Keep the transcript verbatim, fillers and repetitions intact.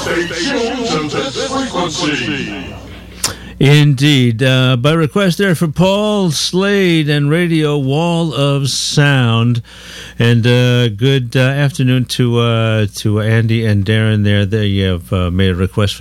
Stay tuned to this frequency. Indeed. Uh, by request there for Paul Slade and Radio Wall of Sound. And uh, good uh, afternoon to uh, to Andy and Darren there. They have uh, made a request for